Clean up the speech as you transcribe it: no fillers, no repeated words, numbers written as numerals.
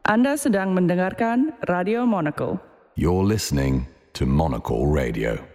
Anda sedang mendengarkan Radio Monaco. You're listening to Monocle Radio.